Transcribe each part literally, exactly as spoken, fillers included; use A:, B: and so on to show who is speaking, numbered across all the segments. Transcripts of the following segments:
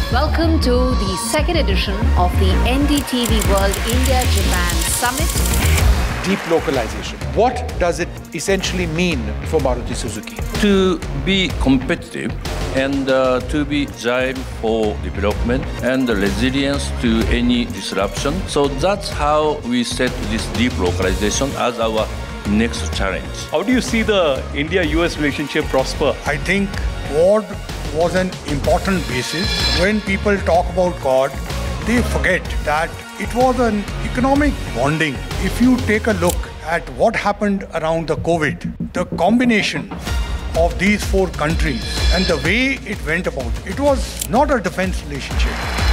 A: Welcome to the second edition of the N D T V World India-Japan Summit.
B: Deep localization. What does it essentially mean for Maruti Suzuki?
C: To be competitive and uh, to be agile for development and resilience to any disruption. So that's how we set this deep localization as our next challenge.
D: How do you see the India U S relationship prosper?
E: I think Quad was an important basis. When people talk about Quad, they forget that it was an economic bonding. If you take a look at what happened around the COVID, the combination of these four countries and the way it went about, it was not a defense relationship.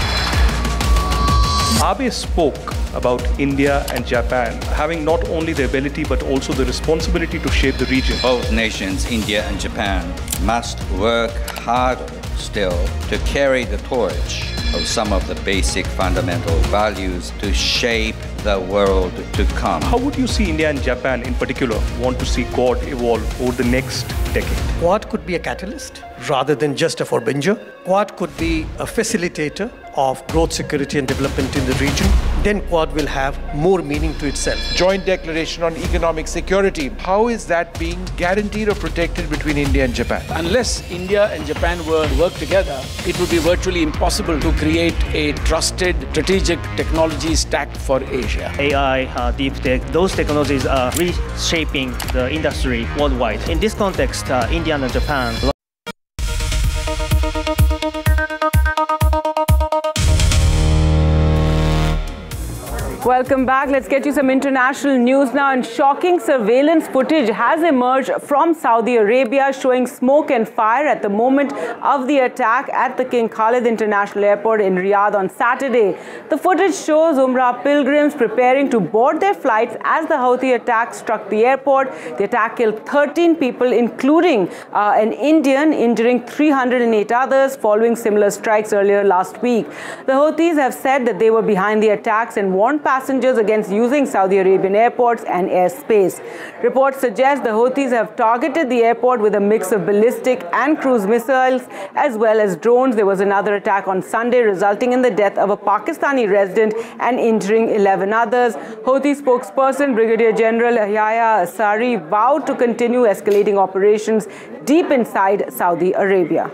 D: Abe spoke about India and Japan having not only the ability but also the responsibility to shape the region.
F: Both nations, India and Japan, must work harder still to carry the torch of some of the basic fundamental values to shape the world to come.
D: How would you see India and Japan in particular want to see Quad evolve over the next decade?
G: Quad could be a catalyst rather than just a forbinger. Quad could be a facilitator of growth, security and development in the region. Then Quad will have more meaning to itself.
B: Joint declaration on economic security. How is that being guaranteed or protected between India and Japan?
H: Unless India and Japan were to work together, it would be virtually impossible to create a trusted strategic technology stack for Asia.
I: A I, uh, deep tech, those technologies are reshaping the industry worldwide. In this context, uh, India and Japan
J: Welcome back. Let's get you some international news now. And shocking surveillance footage has emerged from Saudi Arabia showing smoke and fire at the moment of the attack at the King Khalid International Airport in Riyadh on Saturday. The footage shows Umrah pilgrims preparing to board their flights as the Houthi attack struck the airport. The attack killed thirteen people, including uh, an Indian, injuring three hundred eight others following similar strikes earlier last week. The Houthis have said that they were behind the attacks and warned passengers against using Saudi Arabian airports and airspace. Reports suggest the Houthis have targeted the airport with a mix of ballistic and cruise missiles as well as drones. There was another attack on Sunday resulting in the death of a Pakistani resident and injuring eleven others. Houthi spokesperson Brigadier General Yahya Assari vowed to continue escalating operations deep inside Saudi Arabia.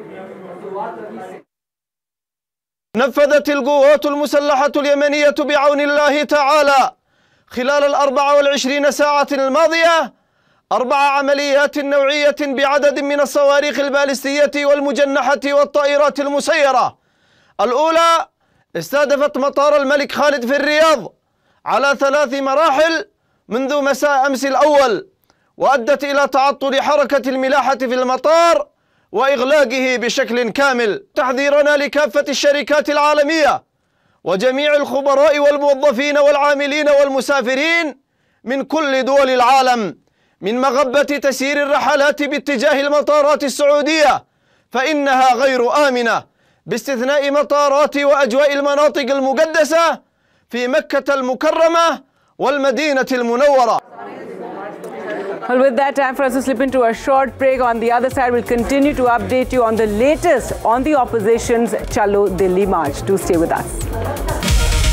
K: نفذت القوات المسلحة اليمنية بعون الله تعالى خلال الأربع والعشرين ساعة الماضية أربع عمليات نوعية بعدد من الصواريخ البالستية والمجنحة والطائرات المسيرة. الأولى استهدفت مطار الملك خالد في الرياض على ثلاث مراحل منذ مساء أمس الأول، وأدت إلى تعطل حركة الملاحة في المطار وإغلاقه بشكل كامل. تحذيرنا لكافة الشركات العالمية وجميع الخبراء والموظفين والعاملين والمسافرين من كل دول العالم من مغبة تسيير الرحلات باتجاه المطارات السعودية، فإنها غير آمنة باستثناء مطارات وأجواء المناطق المقدسة في مكة المكرمة والمدينة المنورة.
J: Well, with that, time for us to slip into a short break. On the other side, we'll continue to update you on the latest on the opposition's Chalo Delhi March. Do stay with us.